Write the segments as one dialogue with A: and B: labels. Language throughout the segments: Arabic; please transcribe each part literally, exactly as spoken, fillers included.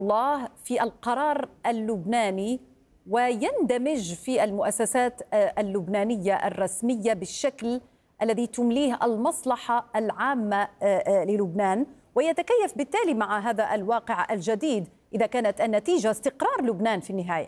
A: الله في القرار اللبناني ويندمج في المؤسسات اللبنانية الرسمية بالشكل الذي تمليه المصلحة العامة للبنان، ويتكيف بالتالي مع هذا الواقع الجديد إذا كانت النتيجة استقرار لبنان في النهاية،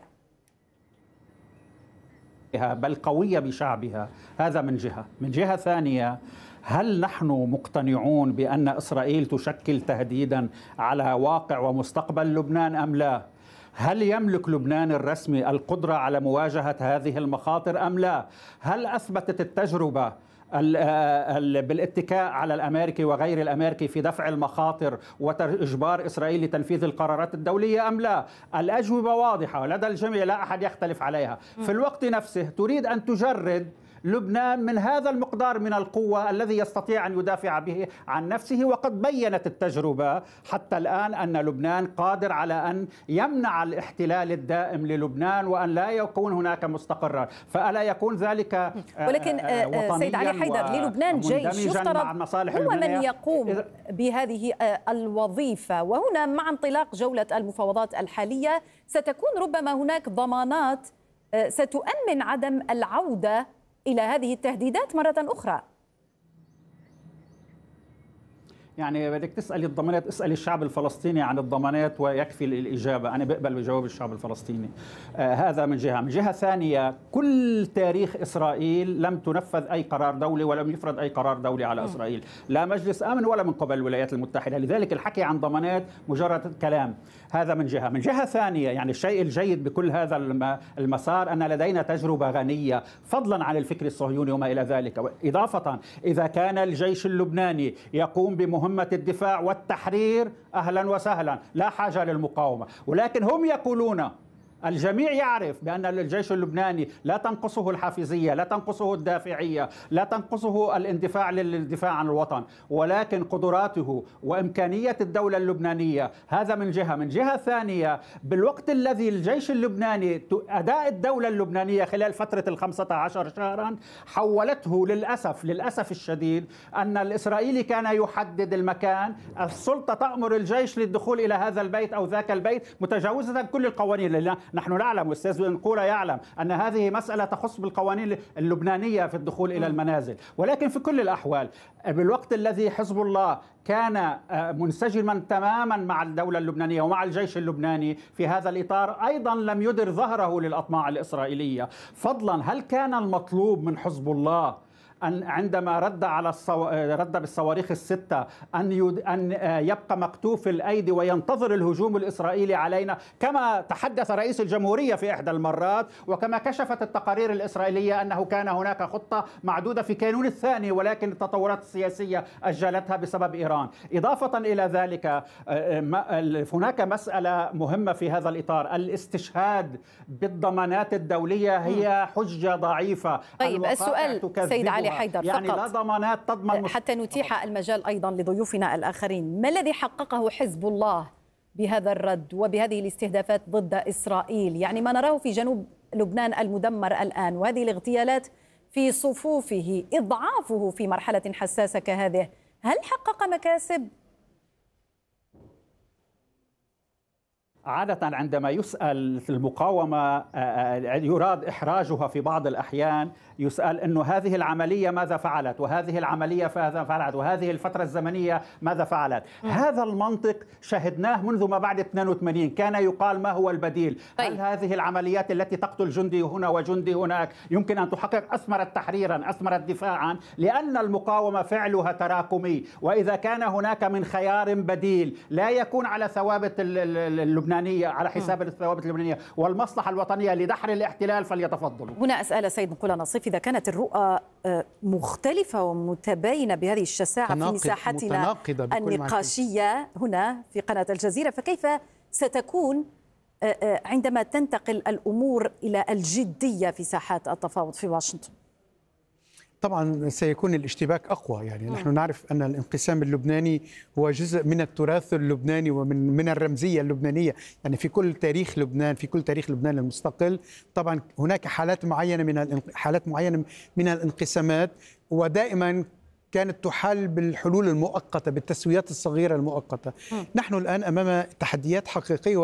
B: بل قوية بشعبها. هذا من جهة. من جهة ثانية، هل نحن مقتنعون بأن إسرائيل تشكل تهديدا على واقع ومستقبل لبنان أم لا؟ هل يملك لبنان الرسمي القدرة على مواجهة هذه المخاطر أم لا؟ هل أثبتت التجربة بالاتكاء على الأمريكي وغير الأمريكي في دفع المخاطر وإجبار إسرائيل لتنفيذ القرارات الدولية أم لا؟ الأجوبة واضحة ولدى الجميع، لا أحد يختلف عليها. في الوقت نفسه تريد أن تجرد لبنان من هذا المقدار من القوة الذي يستطيع أن يدافع به عن نفسه، وقد بيّنت التجربة حتى الآن أن لبنان قادر على أن يمنع الاحتلال الدائم للبنان وأن لا يكون هناك مستقرا. فألا يكون ذلك
A: ولكن سيد علي حيدر، للبنان جيش يفترض هو من يقوم بهذه الوظيفة، وهنا مع انطلاق جولة المفاوضات الحالية ستكون ربما هناك ضمانات ستؤمن عدم العودة إلى هذه التهديدات مرة أخرى.
B: يعني بدك تسألي الضمانات، اسألي الشعب الفلسطيني عن الضمانات ويكفي الإجابة. أنا بقبل بجواب الشعب الفلسطيني. آه هذا من جهة. من جهة ثانية، كل تاريخ إسرائيل لم تنفذ أي قرار دولي ولم يفرض أي قرار دولي على إسرائيل، لا مجلس أمن ولا من قبل الولايات المتحدة. لذلك الحكي عن ضمانات مجرد كلام. هذا من جهة. من جهة ثانية، يعني الشيء الجيد بكل هذا المسار أن لدينا تجربة غنية فضلا عن الفكر الصهيوني وما إلى ذلك. إضافة، إذا كان الجيش اللبناني يقوم بمهمة مهمة الدفاع والتحرير أهلا وسهلا، لا حاجة للمقاومة. ولكن هم يقولون، الجميع يعرف بأن الجيش اللبناني لا تنقصه الحافزية، لا تنقصه الدافعية، لا تنقصه الاندفاع للدفاع عن الوطن، ولكن قدراته وإمكانية الدولة اللبنانية. هذا من جهة. من جهة ثانية، بالوقت الذي الجيش اللبناني أداء الدولة اللبنانية خلال فترة الخمسة عشر شهرا حولته للأسف للأسف الشديد أن الإسرائيلي كان يحدد المكان، السلطة تأمر الجيش للدخول إلى هذا البيت أو ذاك البيت متجاوزة كل القوانين. نحن نعلم والأستاذ بن قولة يعلم أن هذه مسألة تخص بالقوانين اللبنانية في الدخول إلى المنازل. ولكن في كل الأحوال، بالوقت الذي حزب الله كان منسجما تماما مع الدولة اللبنانية ومع الجيش اللبناني في هذا الإطار، أيضا لم يدر ظهره للأطماع الإسرائيلية. فضلا، هل كان المطلوب من حزب الله أن عندما رد على الصو... رد بالصواريخ الستة أن يد... أن يبقى مكتوف الأيدي وينتظر الهجوم الإسرائيلي علينا كما تحدث رئيس الجمهورية في إحدى المرات، وكما كشفت التقارير الإسرائيلية أنه كان هناك خطة معدودة في كانون الثاني، ولكن التطورات السياسية أجلتها بسبب إيران. إضافة إلى ذلك، هناك مسألة مهمة في هذا الإطار، الاستشهاد بالضمانات الدولية هي حجة ضعيفة.
A: طيب، السؤال سيد علي حيدر،
B: يعني
A: فقط
B: لا ضمانات تضمن
A: حتى نتيح المجال أيضا لضيوفنا الآخرين، ما الذي حققه حزب الله بهذا الرد وبهذه الاستهدافات ضد إسرائيل؟ يعني ما نراه في جنوب لبنان المدمر الآن وهذه الاغتيالات في صفوفه، إضعافه في مرحلة حساسة كهذه، هل حقق مكاسب؟
B: عادة عندما يسأل في المقاومة يراد إحراجها في بعض الأحيان، يسأل أنه هذه العملية ماذا فعلت، وهذه العملية ماذا فعلت، وهذه الفترة الزمنية ماذا فعلت. م. هذا المنطق شهدناه منذ ما بعد اثنين وثمانين، كان يقال ما هو البديل. طيب. هل هذه العمليات التي تقتل جندي هنا وجندي هناك يمكن أن تحقق؟ أثمرت تحريرا، أثمرت دفاعا، لأن المقاومة فعلها تراكمي. وإذا كان هناك من خيار بديل لا يكون على ثوابت اللبنانية، على حساب الثوابت اللبنانية والمصلحة الوطنية لدحر الاحتلال، فليتفضلوا.
A: هنا أسأل سيد نقول نصيف، إذا كانت الرؤى مختلفة ومتباينة بهذه الشساعة في مساحتنا النقاشية هنا في قناة الجزيرة، فكيف ستكون عندما تنتقل الأمور إلى الجدية في ساحات التفاوض في واشنطن؟
C: طبعا سيكون الاشتباك أقوى. يعني نحن نعرف أن الانقسام اللبناني هو جزء من التراث اللبناني ومن من الرمزية اللبنانية. يعني في كل تاريخ لبنان، في كل تاريخ لبنان المستقل، طبعا هناك حالات معينة من حالات معينة من الانقسامات، ودائما كانت تحل بالحلول المؤقتة، بالتسويات الصغيرة المؤقتة. نحن الآن أمام تحديات حقيقية